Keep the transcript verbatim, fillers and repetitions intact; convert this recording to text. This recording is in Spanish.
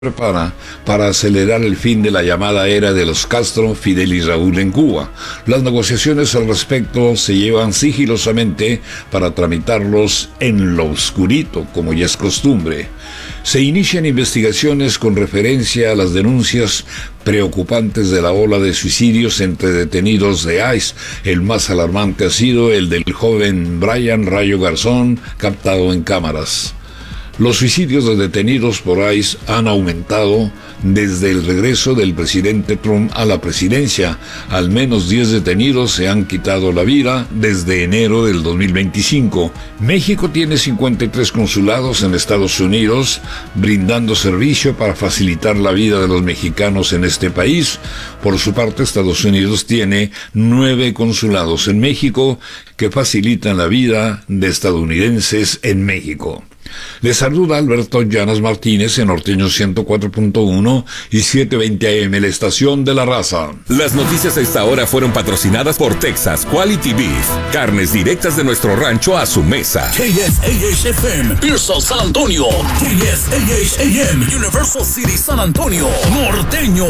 prepara para acelerar el fin de la llamada era de los Castro, Fidel y Raúl en Cuba. Las negociaciones al respecto se llevan sigilosamente para tramitarlos en lo oscurito, como ya es costumbre. Se inician investigaciones con referencia a las denuncias preocupantes de la ola de suicidios entre detenidos de ICE. El más alarmante ha sido el del joven Brian Rayo Garzón, captado en cámaras. Los suicidios de detenidos por ICE han aumentado desde el regreso del presidente Trump a la presidencia. Al menos diez detenidos se han quitado la vida desde enero del dos mil veinticinco. México tiene cincuenta y tres consulados en Estados Unidos, brindando servicio para facilitar la vida de los mexicanos en este país. Por su parte, Estados Unidos tiene nueve consulados en México que facilitan la vida de estadounidenses en México. Les saluda Alberto Llanas Martínez en Norteño ciento cuatro punto uno y setecientos veinte A M, la estación de la raza. Las noticias a esta hora fueron patrocinadas por Texas Quality Beef. Carnes directas de nuestro rancho a su mesa. K S A H F M, Pearsall, San Antonio. K S A H A M, Universal City, San Antonio. Norteño